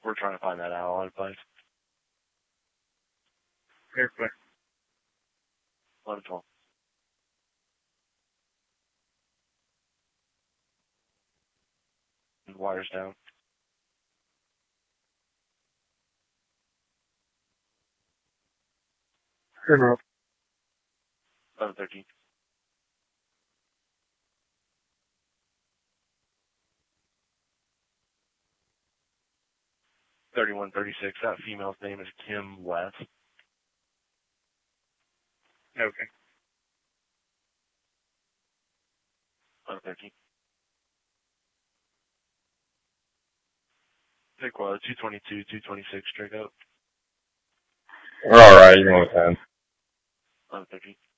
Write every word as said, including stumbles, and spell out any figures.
We're trying to find that out on advice. Clear, clear. eleven twelve. And wires down. Clear up. eleven thirteen. thirty-one thirty-six. That female's name is Kim West. Okay. eleven thirteen. Take well, two twenty-two, two twenty-six, straight up. We're alright, you're on ten. eleven thirteen.